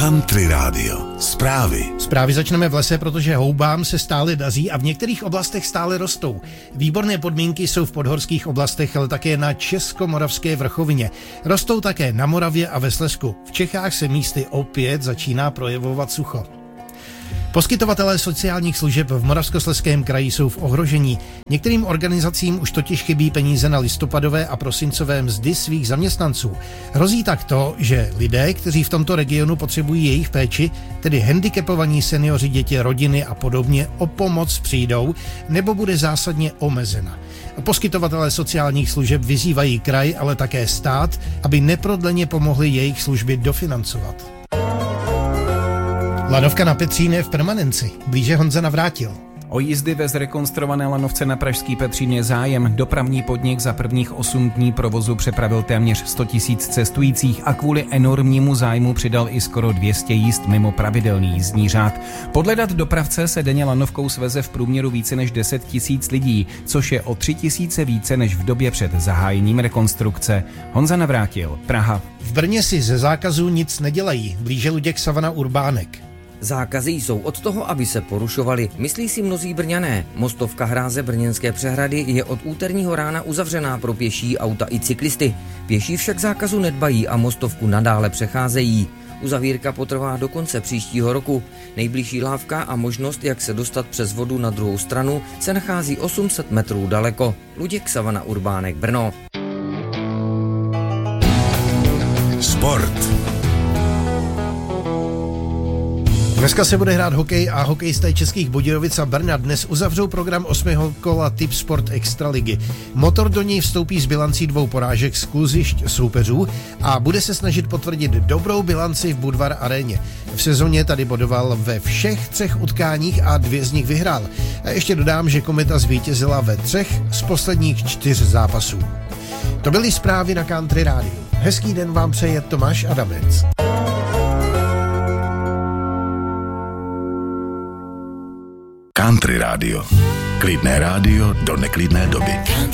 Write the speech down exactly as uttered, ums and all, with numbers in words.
Country Radio. Zprávy. Zprávy začneme v lese, protože houbám se stále daří a v některých oblastech stále rostou. Výborné podmínky jsou v podhorských oblastech, ale také na Českomoravské vrchovině. Rostou také na Moravě a ve Slezsku. V Čechách se místy opět začíná projevovat sucho. Poskytovatelé sociálních služeb v Moravskoslezském kraji jsou v ohrožení. Některým organizacím už totiž chybí peníze na listopadové a prosincové mzdy svých zaměstnanců. Hrozí tak to, že lidé, kteří v tomto regionu potřebují jejich péči, tedy handicapovaní seniori, děti, rodiny a podobně, o pomoc přijdou nebo bude zásadně omezena. Poskytovatelé sociálních služeb vyzývají kraj, ale také stát, aby neprodleně pomohli jejich služby dofinancovat. Lanovka na Petříně je v permanenci. Blíže Honza Navrátil. O jízdy ve zrekonstruované lanovce na pražský Petřín je zájem. Dopravní podnik za prvních osm dní provozu přepravil téměř sto tisíc cestujících a kvůli enormnímu zájmu přidal i skoro dvě stě jízd mimo pravidelný jízdní řád. Podle dat dopravce se denně lanovkou sveze v průměru více než deset tisíc lidí, což je o tři tisíce více než v době před zahájením rekonstrukce. Honza Navrátil, Praha. V Brně si ze zákazů nic nedělají. Blíže Luděk Savana Urbánek. Zákazy jsou od toho, aby se porušovaly, myslí si mnozí Brňané. Mostovka hráze Brněnské přehrady je od úterního rána uzavřená pro pěší, auta i cyklisty. Pěší však zákazu nedbají a mostovku nadále přecházejí. Uzavírka potrvá do konce příštího roku. Nejbližší lávka a možnost, jak se dostat přes vodu na druhou stranu, se nachází osm set metrů daleko. Luděk Savana Urbánek, Brno. Sport. Dneska se bude hrát hokej a hokejisté Českých Budějovic a Brna dnes uzavřou program osmého kola Tip Sport Extraligy. Motor do něj vstoupí s bilancí dvou porážek z kluzišť soupeřů a bude se snažit potvrdit dobrou bilanci v Budvar aréně. V sezóně tady bodoval ve všech třech utkáních a dvě z nich vyhrál. A ještě dodám, že Kometa zvítězila ve třech z posledních čtyř zápasů. To byly zprávy na Country Radio. Hezký den vám přeje Tomáš Adamec. Country Radio. Klidné rádio do neklidné doby.